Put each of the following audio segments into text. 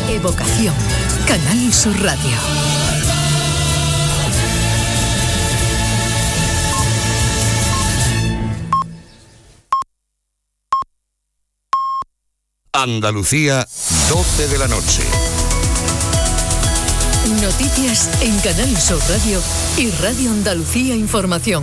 Evocación. Canal Sur Radio. Andalucía, 12 de la noche. Noticias en Canal Sur Radio y Radio Andalucía Información.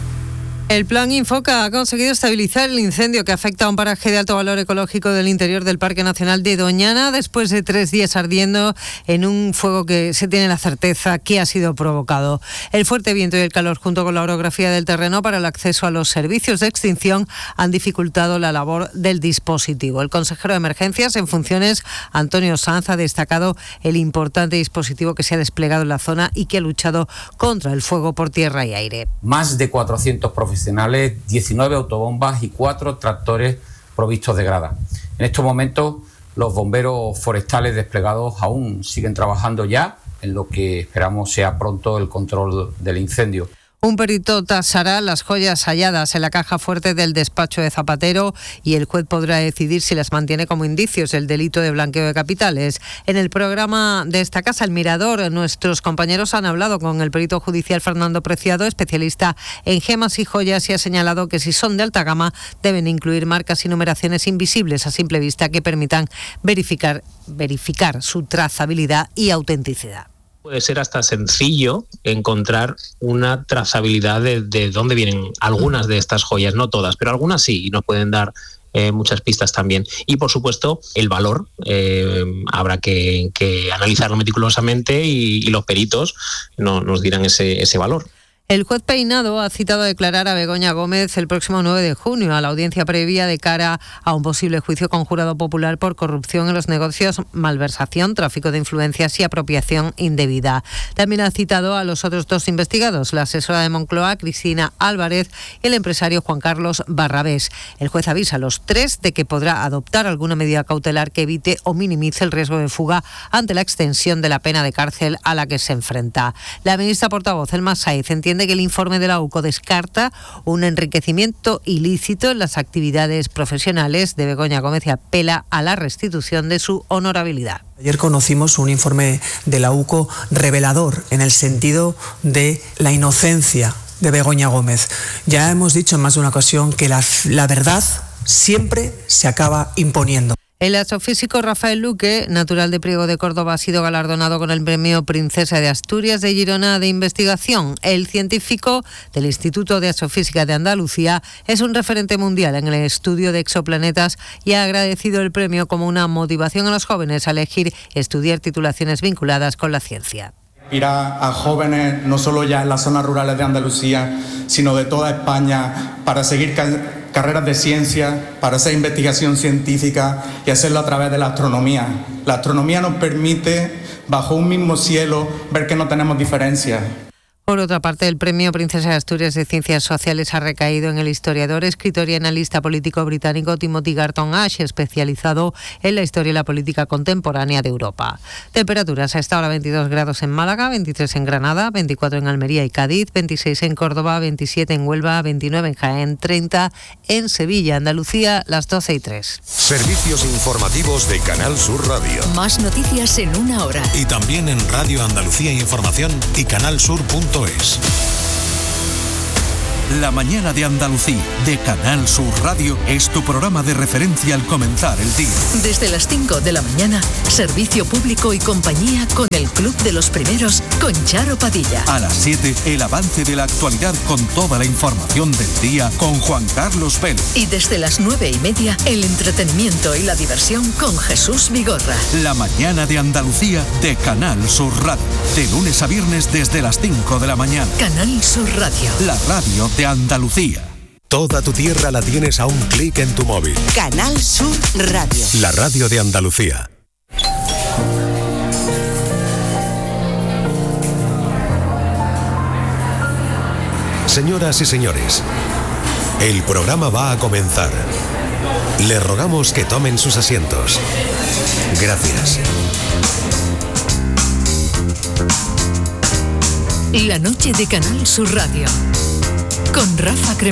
El Plan Infoca ha conseguido estabilizar el incendio que afecta a un paraje de alto valor ecológico del interior del Parque Nacional de Doñana después de 3 días ardiendo en un fuego que se tiene la certeza que ha sido provocado. El fuerte viento y el calor junto con la orografía del terreno para el acceso a los servicios de extinción han dificultado la labor del dispositivo. El consejero de Emergencias en funciones, Antonio Sanz, ha destacado el importante dispositivo que se ha desplegado en la zona y que ha luchado contra el fuego por tierra y aire. Más de 400 profesionales, 19 autobombas y 4 tractores provistos de grada. En estos momentos, los bomberos forestales desplegados aún siguen trabajando ya en lo que esperamos sea pronto el control del incendio. Un perito tasará las joyas halladas en la caja fuerte del despacho de Zapatero y el juez podrá decidir si las mantiene como indicios del delito de blanqueo de capitales. En el programa de esta casa, El Mirador, nuestros compañeros han hablado con el perito judicial Fernando Preciado, especialista en gemas y joyas, y ha señalado que si son de alta gama deben incluir marcas y numeraciones invisibles a simple vista que permitan verificar su trazabilidad y autenticidad. Puede ser hasta sencillo encontrar una trazabilidad de dónde vienen algunas de estas joyas, no todas, pero algunas sí, y nos pueden dar muchas pistas también. Y por supuesto, el valor, habrá que analizarlo meticulosamente y los peritos nos dirán ese valor. El juez Peinado ha citado a declarar a Begoña Gómez el próximo 9 de junio a la audiencia previa de cara a un posible juicio con jurado popular por corrupción en los negocios, malversación, tráfico de influencias y apropiación indebida. También ha citado a los otros 2 investigados, la asesora de Moncloa, Cristina Álvarez, y el empresario Juan Carlos Barrabés. El juez avisa a los 3 de que podrá adoptar alguna medida cautelar que evite o minimice el riesgo de fuga ante la extensión de la pena de cárcel a la que se enfrenta. La ministra portavoz, Elma Sáiz, entiende que el informe de la UCO descarta un enriquecimiento ilícito en las actividades profesionales de Begoña Gómez y apela a la restitución de su honorabilidad. Ayer conocimos un informe de la UCO revelador en el sentido de la inocencia de Begoña Gómez. Ya hemos dicho en más de una ocasión que la verdad siempre se acaba imponiendo. El astrofísico Rafael Luque, natural de Priego de Córdoba, ha sido galardonado con el Premio Princesa de Asturias de Girona de Investigación. El científico del Instituto de Astrofísica de Andalucía es un referente mundial en el estudio de exoplanetas y ha agradecido el premio como una motivación a los jóvenes a elegir estudiar titulaciones vinculadas con la ciencia. Inspirar a jóvenes, no solo ya en las zonas rurales de Andalucía, sino de toda España, para seguir carreras de ciencia, para hacer investigación científica y hacerlo a través de la astronomía. La astronomía nos permite, bajo un mismo cielo, ver que no tenemos diferencias. Por otra parte, el Premio Princesa de Asturias de Ciencias Sociales ha recaído en el historiador, escritor y analista político británico Timothy Garton Ash, especializado en la historia y la política contemporánea de Europa. Temperaturas: a esta hora 22 grados en Málaga, 23 en Granada, 24 en Almería y Cádiz, 26 en Córdoba, 27 en Huelva, 29 en Jaén, 30 en Sevilla. Andalucía, las 12:03. Servicios informativos de Canal Sur Radio. Más noticias en una hora. Y también en Radio Andalucía Información y canalsur.es. La mañana de Andalucía, de Canal Sur Radio, es tu programa de referencia al comenzar el día. Desde las 5 de la mañana, servicio público y compañía con el Club de los Primeros, con Charo Padilla. A las 7, el avance de la actualidad con toda la información del día con Juan Carlos Vélez. Y desde las 9:30, el entretenimiento y la diversión con Jesús Vigorra. La mañana de Andalucía, de Canal Sur Radio. De lunes a viernes desde las 5 de la mañana. Canal Sur Radio. La radio de Andalucía. Toda tu tierra la tienes a un clic en tu móvil. Canal Sur Radio. La radio de Andalucía. Señoras y señores, el programa va a comenzar. Les rogamos que tomen sus asientos. Gracias. La noche de Canal Sur Radio con Rafa Cremades.